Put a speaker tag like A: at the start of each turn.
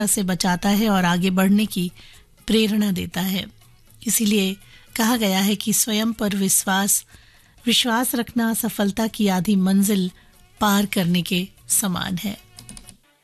A: से बचाता है और आगे बढ़ने की प्रेरणा देता है। इसीलिए कहा गया है कि स्वयं पर विश्वास रखना सफलता की आधी मंजिल पार करने के समान है।